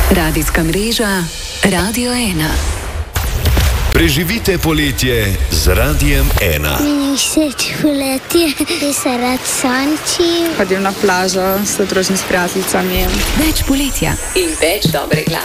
Radijska mreža Radio 1. Preživite poletje z Radijem 1. Meni všeč poletje, da se rad sonči. Hodim na plažo s družinami, s prijateljicami. Več poletja in več dobrih glasb.